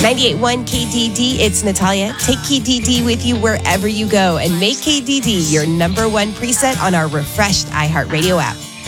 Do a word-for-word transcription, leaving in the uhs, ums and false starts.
ninety-eight point one K D D, it's Natalia. Take K D D with you wherever you go and make K D D your number one preset on our refreshed iHeartRadio app.